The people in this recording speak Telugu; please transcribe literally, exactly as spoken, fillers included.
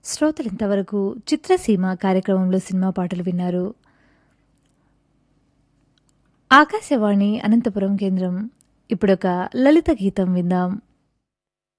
శ్రోతలింతవరకు చిత్రసీమ కార్యక్రమంలో సినిమా పాటలు విన్నారు. ఆకాశవాణి అనంతపురం కేంద్రం. ఇప్పుడొక లలిత గీతం విందాం.